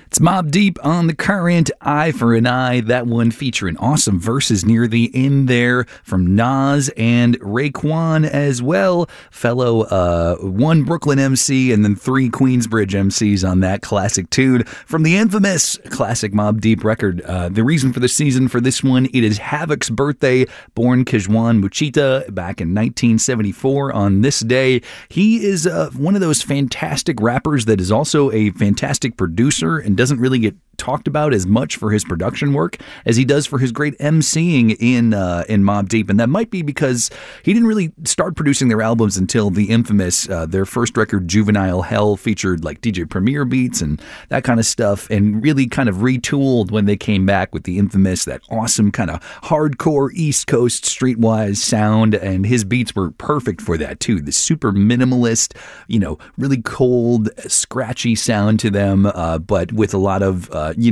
It's Mobb Deep on The Current, Eye for an Eye. That one featuring awesome verses near the end there from Nas and Raekwon as well. Fellow one Brooklyn MC and then three Queensbridge MCs on that classic tune from the infamous classic Mobb Deep record. The reason for the season for this one, it is Havoc's birthday, born K'Jwan Muchita back in 1974 on this day. He is one of those fantastic rappers that is also a fantastic producer and doesn't really get talked about as much for his production work as he does for his great emceeing in Mobb Deep, and that might be because he didn't really start producing their albums until the infamous their first record Juvenile Hell featured like DJ Premier beats and that kind of stuff, and really kind of retooled when they came back with the infamous, that awesome kind of hardcore East Coast streetwise sound, and his beats were perfect for that too. The super minimalist, really cold, scratchy sound to them, but with a lot of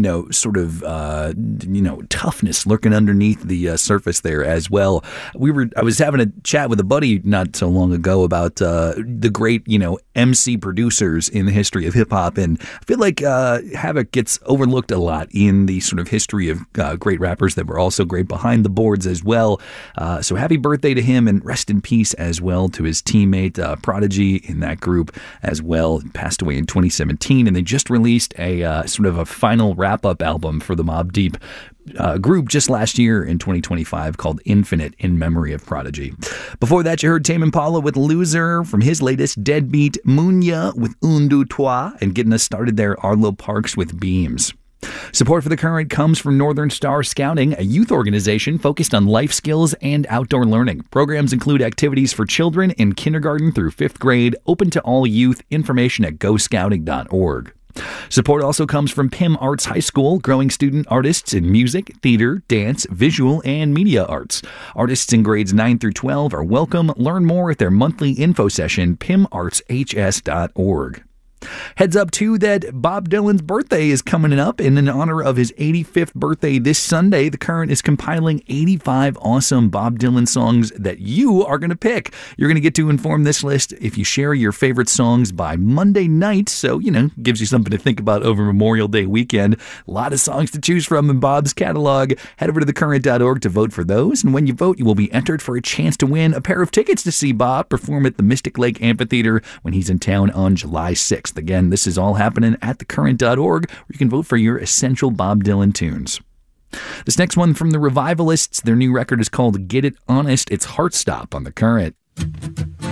toughness lurking underneath the surface there as well. I was having a chat with a buddy not so long ago about the great, MC producers in the history of hip hop, and I feel like Havoc gets overlooked a lot in the sort of history of great rappers that were also great behind the boards as well. So happy birthday to him, and rest in peace as well to his teammate Prodigy in that group as well. He passed away in 2017, and they just released a sort of a final wrap-up album for the Mobb Deep group just last year in 2025 called Infinite, in memory of Prodigy. Before that, you heard Tame Impala with Loser from his latest Deadbeat, Munya with Un Deux Trois, and getting us started there, Arlo Parks with Beams. Support for The Current comes from Northern Star Scouting, a youth organization focused on life skills and outdoor learning. Programs include activities for children in kindergarten through 5th grade, open to all youth. Information at goscouting.org. Support also comes from Pym Arts High School, growing student artists in music, theater, dance, visual, and media arts. Artists in grades 9 through 12 are welcome. Learn more at their monthly info session, pymartshs.org. Heads up, too, that Bob Dylan's birthday is coming up, and in honor of his 85th birthday this Sunday, The Current is compiling 85 awesome Bob Dylan songs that you are going to pick. You're going to get to inform this list if you share your favorite songs by Monday night, so, gives you something to think about over Memorial Day weekend. A lot of songs to choose from in Bob's catalog. Head over to thecurrent.org to vote for those, and when you vote, you will be entered for a chance to win a pair of tickets to see Bob perform at the Mystic Lake Amphitheater when he's in town on July 6th. Again, this is all happening at thecurrent.org, where you can vote for your essential Bob Dylan tunes. This next one from the Revivalists, their new record is called Get It Honest. It's Heartstop on The Current.